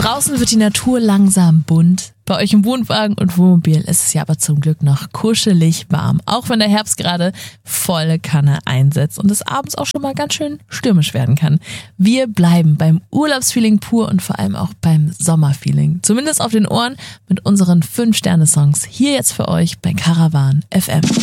Draußen wird die Natur langsam bunt. Bei euch im Wohnwagen und Wohnmobil ist es ja aber zum Glück noch kuschelig warm. Auch wenn der Herbst gerade volle Kanne einsetzt und es abends auch schon mal ganz schön stürmisch werden kann. Wir bleiben beim Urlaubsfeeling pur und vor allem auch beim Sommerfeeling. Zumindest auf den Ohren mit unseren 5-Sterne-Songs. Hier jetzt für euch bei Caravan FM.